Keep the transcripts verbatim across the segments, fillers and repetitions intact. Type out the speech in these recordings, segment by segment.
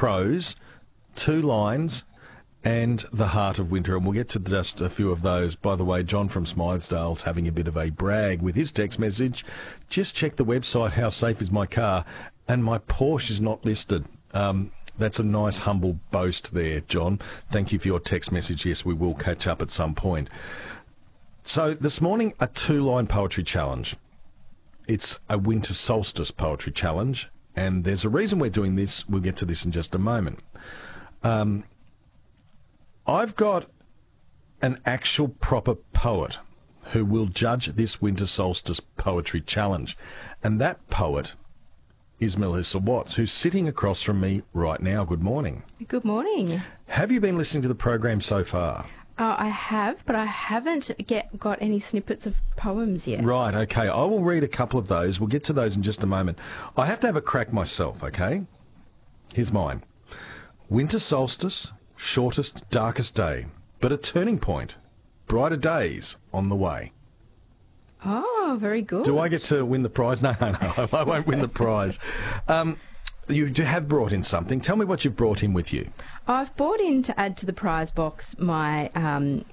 prose, two lines, and the heart of winter. And we'll get to just a few of those. By the way, John from Smythesdale's having a bit of a brag with his text message. Just check the website, How Safe Is My Car? And my Porsche is not listed. Um, that's a nice, humble boast there, John. Thank you for your text message. Yes, we will catch up at some point. So this morning, a two-line poetry challenge. It's a winter solstice poetry challenge. And there's a reason we're doing this. We'll get to this in just a moment. Um... I've got an actual proper poet who will judge this winter solstice poetry challenge. And that poet is Melissa Watts, who's sitting across from me right now. Good morning. Good morning. Have you been listening to the program so far? Uh, I have, but I haven't get, got any snippets of poems yet. Right, okay. I will read a couple of those. We'll get to those in just a moment. I have to have a crack myself, okay? Here's mine. Winter solstice... shortest, darkest day, but a turning point. Brighter days on the way. Oh, very good. Do I get to win the prize? No, no, no, I won't win the prize. Um, you have brought in something. Tell me what you've brought in with you. I've brought in to add to the prize box my um,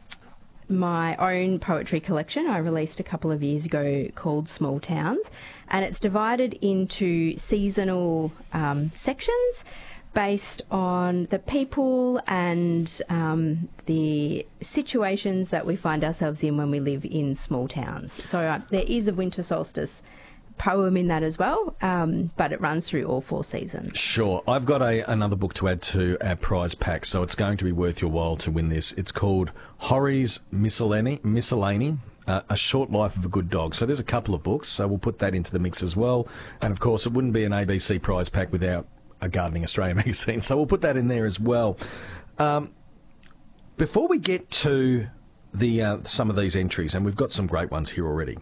my own poetry collection I released a couple of years ago called Small Towns, and it's divided into seasonal um, sections based on the people and um, the situations that we find ourselves in when we live in small towns. So uh, there is a winter solstice poem in that as well, um, but it runs through all four seasons. Sure. I've got a, another book to add to our prize pack, so it's going to be worth your while to win this. It's called Horry's Miscellany, Miscellany uh, A Short Life of a Good Dog. So there's a couple of books, so we'll put that into the mix as well. And, of course, it wouldn't be an A B C prize pack without a Gardening Australia magazine, so we'll put that in there as well. Um, before we get to the uh, some of these entries, and we've got some great ones here already,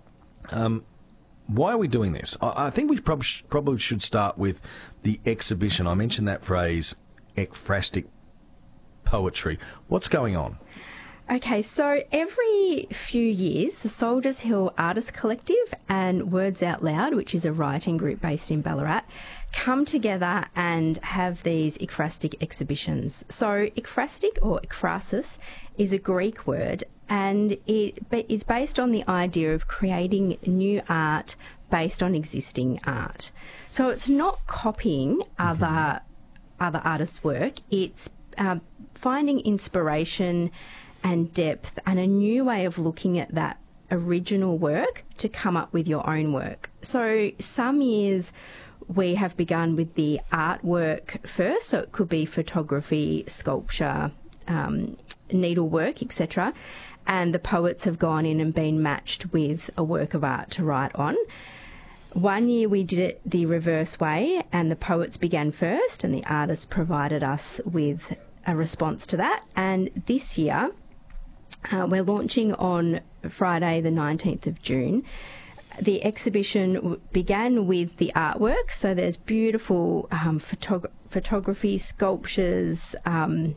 um, why are we doing this? I, I think we prob- probably should start with the exhibition. I mentioned that phrase, ekphrastic poetry. What's going on? Okay, so every few years, the Soldiers Hill Artists Collective and Words Out Loud, which is a writing group based in Ballarat, come together and have these ekphrastic exhibitions. So ekphrastic, or ekphrasis, is a Greek word, and it is based on the idea of creating new art based on existing art. So it's not copying other, mm-hmm. other artists' work, it's um, finding inspiration and depth and a new way of looking at that original work to come up with your own work. So some years we have begun with the artwork first, so it could be photography, sculpture, um, needlework, et cetera. And the poets have gone in and been matched with a work of art to write on. One year we did it the reverse way, and the poets began first and the artists provided us with a response to that. And this year, Uh, we're launching on Friday the nineteenth of June. The exhibition w- began with the artwork, so there's beautiful um, photog- photography, sculptures, um,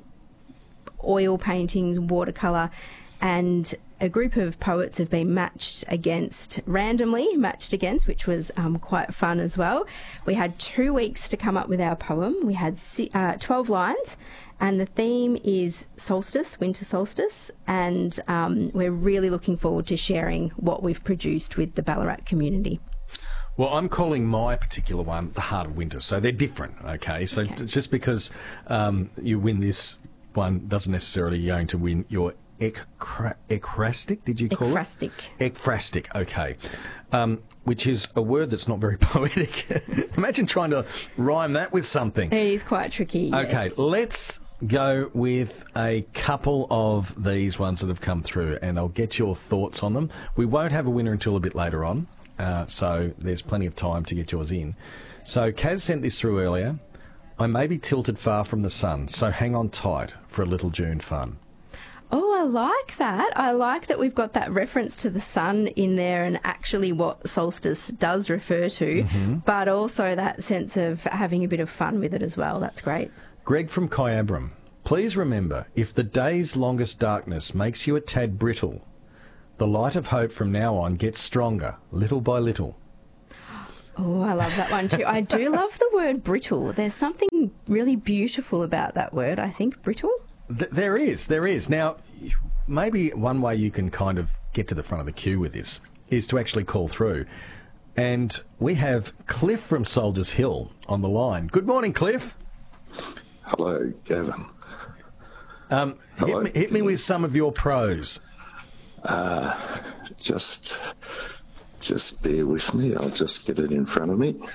oil paintings, watercolour, and a group of poets have been matched against, randomly matched against, which was um, quite fun as well. We had two weeks to come up with our poem. We had uh, twelve lines, and the theme is solstice, winter solstice, and um, we're really looking forward to sharing what we've produced with the Ballarat community. Well, I'm calling my particular one the Heart of Winter, so they're different, okay? So Okay. just because um, you win this one doesn't necessarily you're going to win your ekphra- ekphrastic, did you call Ekphrastic. it? Ekphrastic, okay. Um, which is a word that's not very poetic. Imagine trying to rhyme that with something. It is quite tricky, yes. Okay, let's go with a couple of these ones that have come through, and I'll get your thoughts on them. We won't have a winner until a bit later on, uh, so there's plenty of time to get yours in. So Kaz sent this through earlier. I may be tilted far from the sun, so hang on tight for a little June fun. Oh, I like that. I like that we've got that reference to the sun in there and actually what solstice does refer to, mm-hmm. but also that sense of having a bit of fun with it as well. That's great. Greg from Kyabram, please remember, if the day's longest darkness makes you a tad brittle, the light of hope from now on gets stronger, little by little. Oh, I love that one too. I do love the word brittle. There's something really beautiful about that word, I think. Brittle? Th- there is, there is. Now, maybe one way you can kind of get to the front of the queue with this is to actually call through. And we have Cliff from Soldiers Hill on the line. Good morning, Cliff. Hello, Gavin. Um, Hello. Hit me, hit me with some of your pros. Uh, just, just bear with me. I'll just get it in front of me.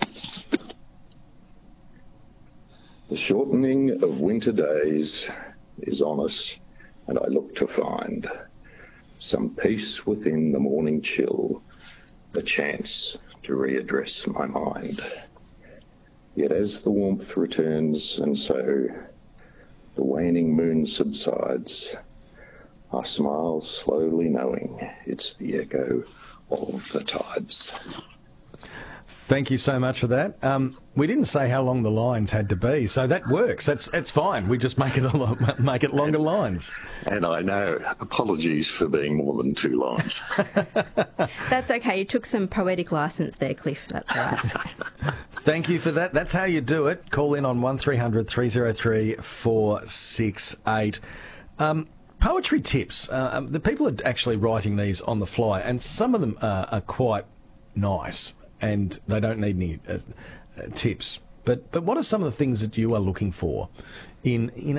The shortening of winter days is on us, and I look to find some peace within the morning chill, a chance to readdress my mind. Yet as the warmth returns and so the waning moon subsides, I smile slowly knowing it's the echo of the tides. Thank you so much for that. Um, we didn't say how long the lines had to be, so that works. That's that's fine. We just make it a lo- make it longer lines. And I know, apologies for being more than two lines. That's okay. You took some poetic licence there, Cliff. That's right. Thank you for that. That's how you do it. Call in on one three hundred three oh three four six eight. Um, poetry tips. Uh, um, the people are actually writing these on the fly, and some of them uh, are quite nice, and they don't need any uh, uh, tips. But but what are some of the things that you are looking for in in